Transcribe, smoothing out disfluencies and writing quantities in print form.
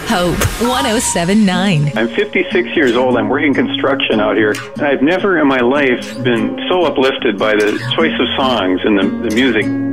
Hope 107.9. I'm 56 years old. I'm working construction out here. I've never in my life been so uplifted by the choice of songs and the music